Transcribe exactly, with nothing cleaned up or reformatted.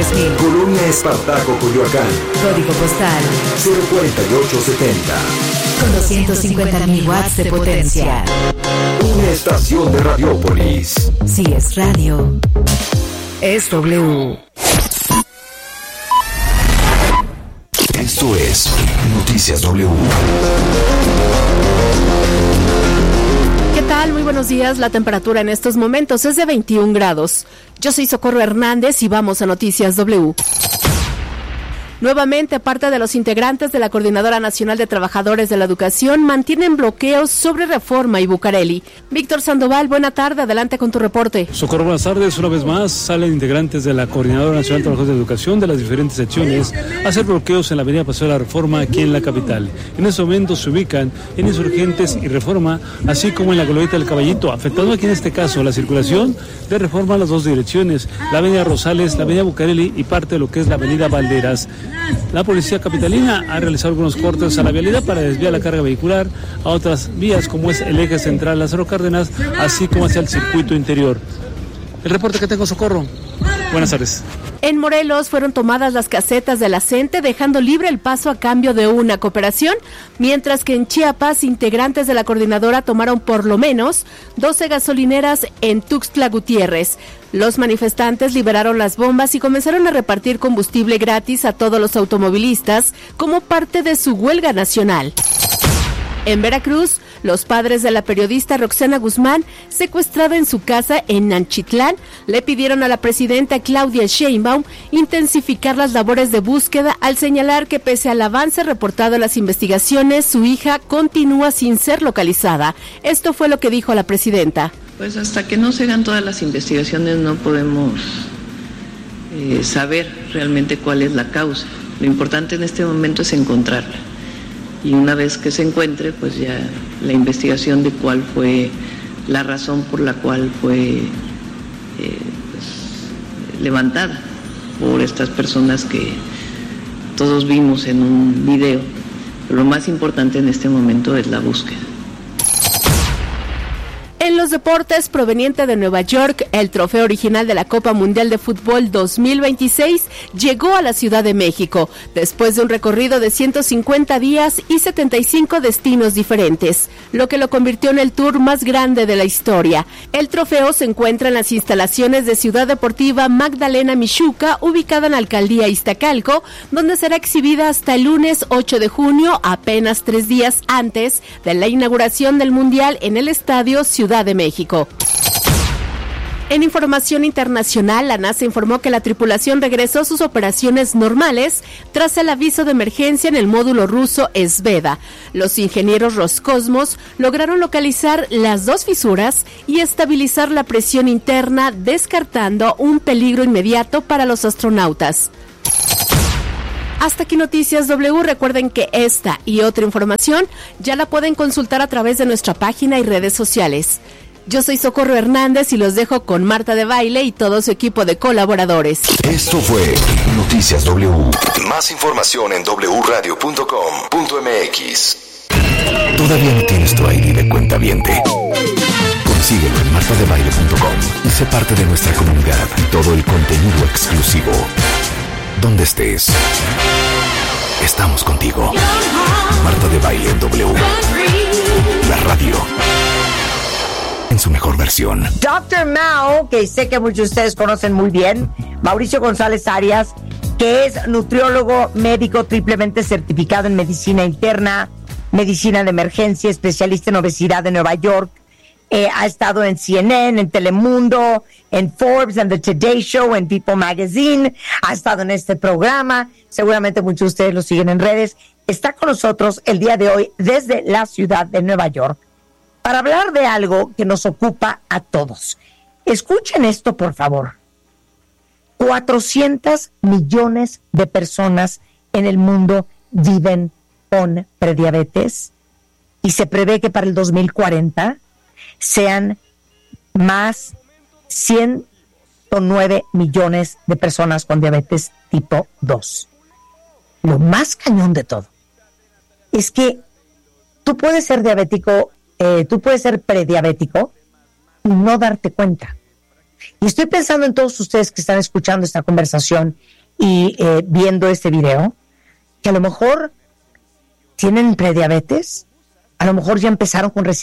tres mil. Colonia Espartaco, Coyoacán. Código postal cero cuarenta y ocho setenta. Con doscientos cincuenta mil watts de potencia. Una estación de Radiópolis. Si es radio, es W. Esto es Noticias W. ¿Qué tal? Muy buenos días. La temperatura en estos momentos es de veintiún grados. Yo soy Socorro Hernández y vamos a Noticias W. Nuevamente, parte de los integrantes de la Coordinadora Nacional de Trabajadores de la Educación mantienen bloqueos sobre Reforma y Bucareli. Víctor Sandoval, buena tarde, adelante con tu reporte. Socorro, buenas tardes. Una vez más, salen integrantes de la Coordinadora Nacional de Trabajadores de Educación de las diferentes secciones a hacer bloqueos en la avenida Paseo de la Reforma aquí en la capital. En este momento se ubican en Insurgentes y Reforma, así como en la Glorieta del Caballito, afectando aquí en este caso la circulación de Reforma a las dos direcciones, la avenida Rosales, la avenida Bucareli y parte de lo que es la avenida Valderas. La policía capitalina ha realizado algunos cortes a la vialidad para desviar la carga vehicular a otras vías como es el eje central Lázaro Cárdenas, así como hacia el circuito interior. El reporte que tengo, Socorro. Buenas tardes. En Morelos fueron tomadas las casetas de la CENTE, dejando libre el paso a cambio de una cooperación, mientras que en Chiapas, integrantes de la coordinadora tomaron por lo menos doce gasolineras en Tuxtla Gutiérrez. Los manifestantes liberaron las bombas y comenzaron a repartir combustible gratis a todos los automovilistas como parte de su huelga nacional. En Veracruz, los padres de la periodista Roxana Guzmán, secuestrada en su casa en Nanchitlán, le pidieron a la presidenta Claudia Sheinbaum intensificar las labores de búsqueda al señalar que pese al avance reportado en las investigaciones, su hija continúa sin ser localizada. Esto fue lo que dijo la presidenta. Pues hasta que no se hagan todas las investigaciones no podemos eh, saber realmente cuál es la causa. Lo importante en este momento es encontrarla. Y una vez que se encuentre, pues ya la investigación de cuál fue la razón por la cual fue eh, pues, levantada por estas personas que todos vimos en un video. Pero lo más importante en este momento es la búsqueda. En los deportes, proveniente de Nueva York, el trofeo original de la Copa Mundial de Fútbol dos mil veintiséis llegó a la Ciudad de México, después de un recorrido de ciento cincuenta días y setenta y cinco destinos diferentes, lo que lo convirtió en el tour más grande de la historia. El trofeo se encuentra en las instalaciones de Ciudad Deportiva Magdalena Mixhuca, ubicada en la Alcaldía Iztacalco, donde será exhibida hasta el lunes ocho de junio, apenas tres días antes de la inauguración del Mundial en el Estadio Ciudad de México. En información internacional, la NASA informó que la tripulación regresó a sus operaciones normales tras el aviso de emergencia en el módulo ruso Zvezda. Los ingenieros Roscosmos lograron localizar las dos fisuras y estabilizar la presión interna, descartando un peligro inmediato para los astronautas. Hasta aquí Noticias W. Recuerden que esta y otra información ya la pueden consultar a través de nuestra página y redes sociales. Yo soy Socorro Hernández y los dejo con Marta de Baile y todo su equipo de colaboradores. Esto fue Noticias W. Más información en doble u radio punto com punto m x. ¿Todavía no tienes tu I D de cuentaviente? Consíguelo en marta de baile punto com y sé parte de nuestra comunidad y todo el contenido exclusivo. Donde estés, estamos contigo. Marta de Baile en W. La radio en su mejor versión. doctor Mao, que sé que muchos de ustedes conocen muy bien, Mauricio González Arias, que es nutriólogo médico triplemente certificado en medicina interna, medicina de emergencia, especialista en obesidad de Nueva York. Eh, ha estado en C N N, en Telemundo, en Forbes, en The Today Show, en People Magazine. Ha estado en este programa. Seguramente muchos de ustedes lo siguen en redes. Está con nosotros el día de hoy desde la ciudad de Nueva York para hablar de algo que nos ocupa a todos. Escuchen esto, por favor. cuatrocientos millones de personas en el mundo viven con prediabetes y se prevé que para el dos mil cuarenta sean más ciento nueve millones de personas con diabetes tipo dos. Lo más cañón de todo es que tú puedes ser diabético, eh, tú puedes ser prediabético y no darte cuenta. Y estoy pensando en todos ustedes que están escuchando esta conversación y eh, viendo este video, que a lo mejor tienen prediabetes, a lo mejor ya empezaron con resistencia